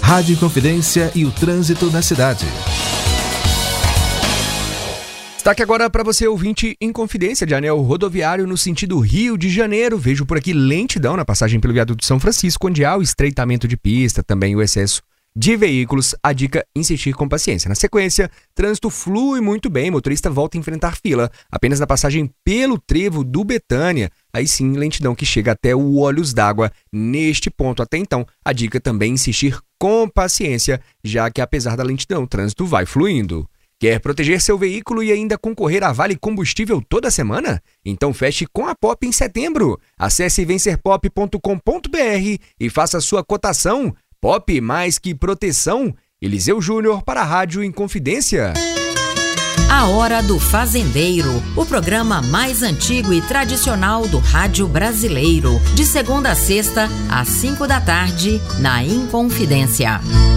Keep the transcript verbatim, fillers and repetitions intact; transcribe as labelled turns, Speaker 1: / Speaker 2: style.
Speaker 1: Rádio Inconfidência e o trânsito na cidade.
Speaker 2: Destaque agora para você, ouvinte, Inconfidência de anel rodoviário no sentido Rio de Janeiro. Vejo por aqui lentidão na passagem pelo viaduto São Francisco, onde há o estreitamento de pista, também o excesso de veículos. A dica, insistir com paciência. Na sequência, trânsito flui muito bem, motorista volta a enfrentar fila apenas na passagem pelo trevo do Betânia. Aí sim, lentidão que chega até o Olhos d'Água. Neste ponto, até então, a dica também, insistir com paciência, já que apesar da lentidão, o trânsito vai fluindo. Quer proteger seu veículo e ainda concorrer a Vale Combustível toda semana? Então feche com a Pop em setembro. Acesse vencer pop ponto com ponto b r e faça sua cotação. Pop mais que proteção. Eliseu Júnior para a Rádio Inconfidência.
Speaker 3: A Hora do Fazendeiro, o programa mais antigo e tradicional do rádio brasileiro. De segunda a sexta, às cinco da tarde, na Inconfidência.